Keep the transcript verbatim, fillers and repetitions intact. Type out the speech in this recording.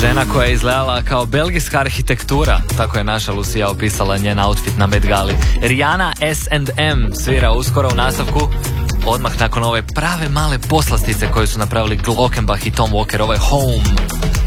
Žena koja je izgledala kao belgijska arhitektura, tako je naša Lucia opisala njen outfit na Met Gali. Rihanna S and M svira uskoro u nastavku, odmah nakon ove prave male poslastice koje su napravili Glockenbach i Tom Walker, ovaj Home.